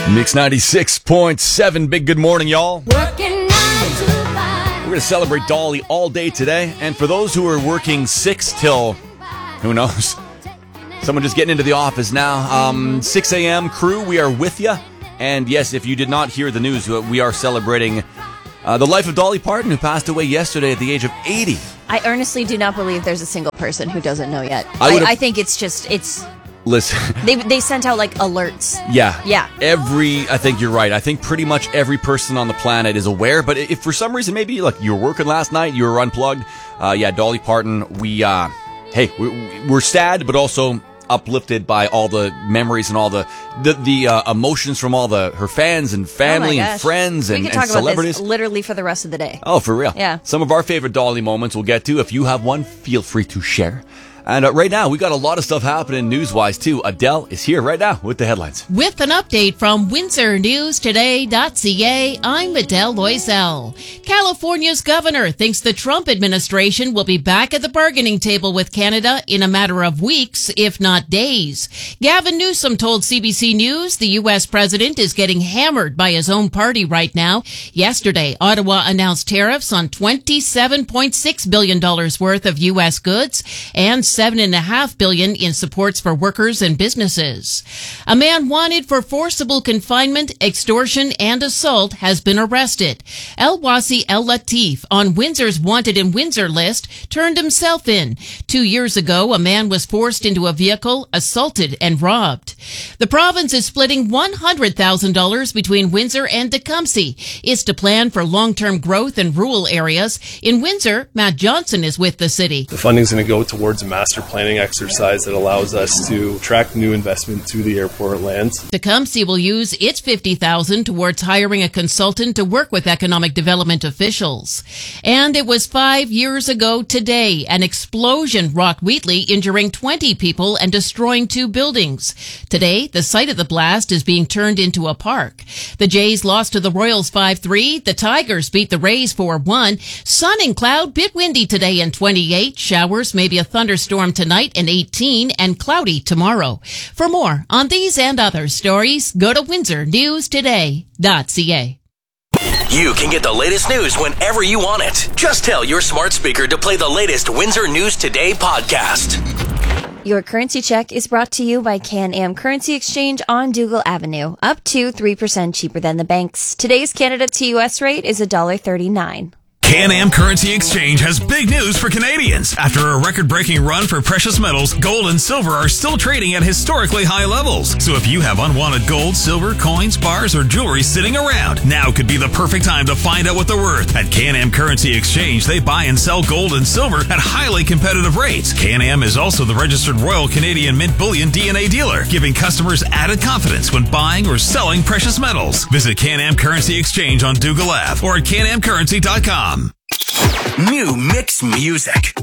Mix 96.7. Big good morning, y'all. We're going to celebrate Dolly all day today. And for those who are working 6 till, who knows, someone just getting into the office now. 6 a.m. crew, we are with you. And yes, if you did not hear the news, we are celebrating the life of Dolly Parton, who passed away yesterday at the age of 80. I earnestly do not believe there's a single person who doesn't know yet. I think it's... Listen. They sent out like alerts. Yeah. I think you're right. I think pretty much every person on the planet is aware. But if for some reason, maybe look, you were working last night, you were unplugged. Dolly Parton, we're sad, but also uplifted by all the memories and all the emotions from all her fans and family and friends and celebrities. We could talk about this literally for the rest of the day. Oh, for real? Yeah. Some of our favorite Dolly moments we'll get to. If you have one, feel free to share. And right now, we got a lot of stuff happening news-wise, too. Adele is here right now with the headlines. With an update from WindsorNewsToday.ca, I'm Adele Loisel. California's governor thinks the Trump administration will be back at the bargaining table with Canada in a matter of weeks, if not days. Gavin Newsom told CBC News the U.S. president is getting hammered by his own party right now. Yesterday, Ottawa announced tariffs on $27.6 billion worth of U.S. goods and $7.5 billion in supports for workers and businesses. A man wanted for forcible confinement, extortion, and assault has been arrested. El-Wasi El-Latif, on Windsor's Wanted in Windsor list, turned himself in. 2 years ago, a man was forced into a vehicle, assaulted, and robbed. The province is splitting $100,000 between Windsor and Tecumseh. It's to plan for long-term growth in rural areas. In Windsor, Matt Johnson is with the city. The funding is going to go towards a master planning exercise that allows us to attract new investment to the airport lands. Tecumseh will use its $50,000 towards hiring a consultant to work with economic development officials. And it was 5 years ago today, an explosion rocked Wheatley, injuring 20 people and destroying 2 buildings. Today, the site of the blast is being turned into a park. The Jays lost to the Royals 5-3. The Tigers beat the Rays 4-1. Sun and cloud, bit windy today and 28. Showers, maybe a thunderstorm tonight and 18, and cloudy tomorrow. For more on these and other stories, go to WindsorNewsToday.ca. You can get the latest news whenever you want it. Just tell your smart speaker to play the latest Windsor News Today podcast. Your currency check is brought to you by Can-Am Currency Exchange on Dougal Avenue. Up to 3% cheaper than the banks. Today's Canada to US rate is $1.39. Can-Am Currency Exchange has big news for Canadians. After a record-breaking run for precious metals, gold and silver are still trading at historically high levels. So if you have unwanted gold, silver, coins, bars, or jewelry sitting around, now could be the perfect time to find out what they're worth. At Can-Am Currency Exchange, they buy and sell gold and silver at highly competitive rates. Can-Am is also the registered Royal Canadian Mint Bullion DNA dealer, giving customers added confidence when buying or selling precious metals. Visit Can-Am Currency Exchange on Dougal Ave or at canamcurrency.com. New mix music.